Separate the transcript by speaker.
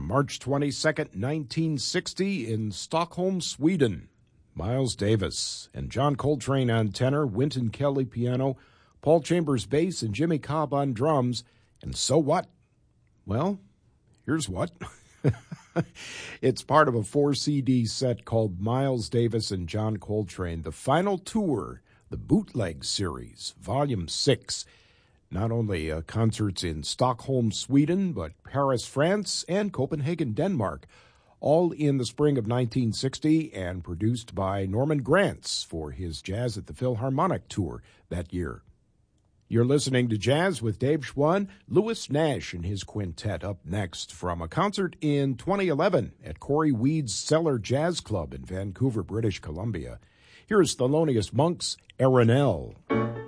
Speaker 1: March 22nd, 1960 in Stockholm, Sweden. Miles Davis and John Coltrane on tenor, Wynton Kelly piano, Paul Chambers bass, and Jimmy Cobb on drums. And so what? Well, here's what. It's part of a 4-CD set called Miles Davis and John Coltrane, the final tour, the Bootleg Series, Volume 6. Not only concerts in Stockholm, Sweden, but Paris, France, and Copenhagen, Denmark, all in the spring of 1960 and produced by Norman Granz for his Jazz at the Philharmonic tour that year. You're listening to Jazz with Dave Schwann. Louis Nash and his quintet up next from a concert in 2011 at Corey Weed's Cellar Jazz Club in Vancouver, British Columbia. Here's Thelonious Monk's Arenelle.